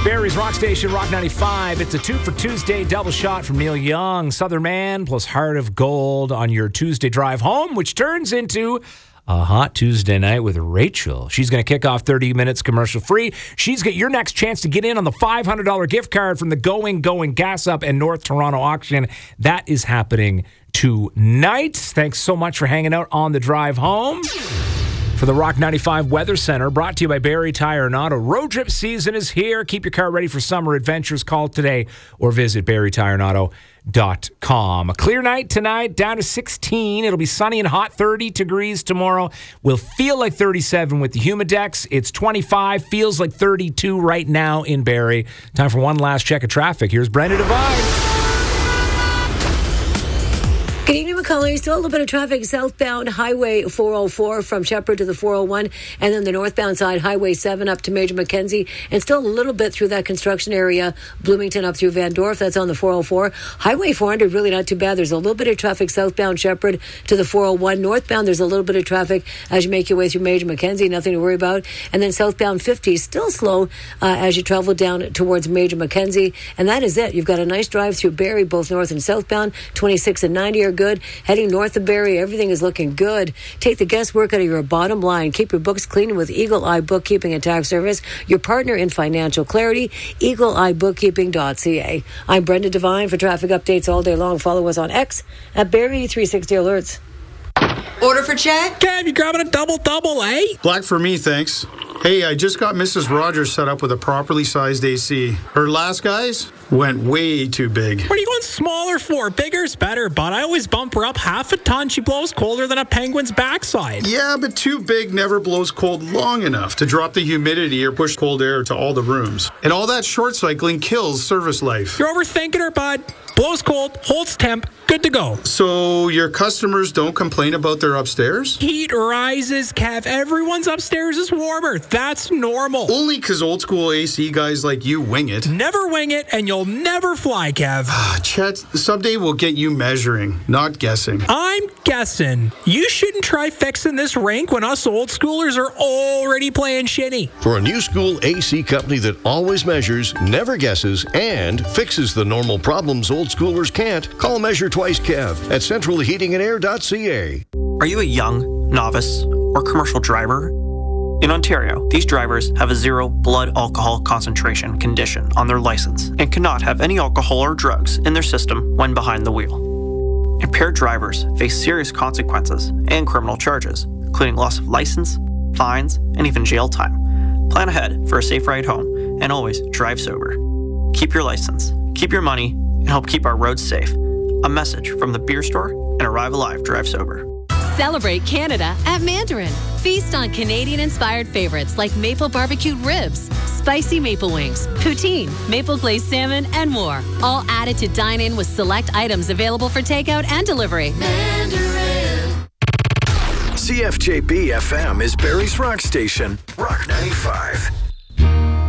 Barrie's Rock Station, Rock 95. It's a 2 for Tuesday double shot from Neil Young. Southern Man plus Heart of Gold on your Tuesday drive home, which turns into a hot Tuesday night with Rachel. She's going to kick off 30 minutes commercial free. She's got your next chance to get in on the $500 gift card from the Going Gas Up and North Toronto auction. That is happening tonight. Thanks so much for hanging out on the drive home. For the Rock 95 Weather Center, brought to you by Barrie Tire and Auto. Road trip season is here. Keep your car ready for summer adventures. Call today or visit barrietireandauto.com. A clear night tonight, down to 16. It'll be sunny and hot, 30 degrees tomorrow. Will feel like 37 with the Humidex. It's 25, feels like 32 right now in Barrie. Time for one last check of traffic. Here's Brenda Devine. Good evening, McCullough. Still a little bit of traffic southbound Highway 404 from Shepherd to the 401, and then the northbound side, Highway 7 up to Major Mackenzie, and still a little bit through that construction area, Bloomington up through Van Dorf. That's on the 404. Highway 400, really not too bad. There's a little bit of traffic southbound Shepherd to the 401. Northbound, there's a little bit of traffic as you make your way through Major Mackenzie. Nothing to worry about. And then southbound 50, still slow as you travel down towards Major Mackenzie. And that is it. You've got a nice drive through Barrie, both north and southbound. 26 and 90 are good. Heading north of Barrie, everything is looking good. Take the guesswork out of your bottom line. Keep your books clean with Eagle Eye Bookkeeping and Tax Service, your partner in financial clarity, eagleeyebookkeeping.ca. I'm Brenda Devine. For traffic updates all day long, follow us on X at Barrie 360 Alerts. Order for Chad? Kev, you grabbing a double, eh? Black for me, thanks. Hey, I just got Mrs. Rogers set up with a properly sized AC. Her last guys went way too big. What are you going smaller for? Bigger's better, but I always bump her up half a ton. She blows colder than a penguin's backside. Yeah, but too big never blows cold long enough to drop the humidity or push cold air to all the rooms. And all that short cycling kills service life. You're overthinking her, bud. Blows cold, holds temp, good to go. So your customers don't complain about their upstairs? Heat rises, Kev. Everyone's upstairs is warmer. That's normal. Only because old school AC guys like you wing it. Never wing it, and you'll never fly, Kev. Chet, someday we'll get you measuring, not guessing. I'm guessing. You shouldn't try fixing this rink when us old schoolers are already playing shitty. For a new school AC company that always measures, never guesses, and fixes the normal problems old schoolers can't, call Measure Twice Kev at centralheatingandair.ca. Are you a young, novice, or commercial driver? In Ontario, these drivers have a 0 blood alcohol concentration condition on their license and cannot have any alcohol or drugs in their system when behind the wheel. Impaired drivers face serious consequences and criminal charges, including loss of license, fines, and even jail time. Plan ahead for a safe ride home and always drive sober. Keep your license, keep your money, and help keep our roads safe. A message from the beer store and Arrive Alive Drive Sober. Celebrate Canada at Mandarin. Feast on Canadian-inspired favorites like maple barbecued ribs, spicy maple wings, poutine, maple glazed salmon, and more. All added to dine in with select items available for takeout and delivery. Mandarin. CFJB FM is Barrie's Rock Station, Rock 95.